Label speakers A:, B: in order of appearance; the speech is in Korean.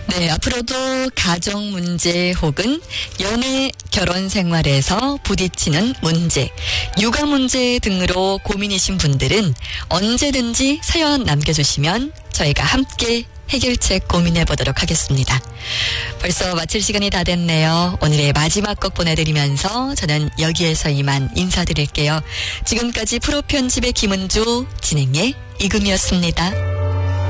A: 네, 앞으로도 가정 문제 혹은 연애, 결혼 생활에서 부딪히는 문제, 육아 문제 등으로 고민이신 분들은 언제든지 사연 남겨주시면 저희가 함께 해결책 고민해 보도록 하겠습니다. 벌써 마칠 시간이 다 됐네요. 오늘의 마지막 곡 보내드리면서 저는 여기에서 이만 인사드릴게요. 지금까지 프로 편집의 김은주, 진행의 이금이었습니다.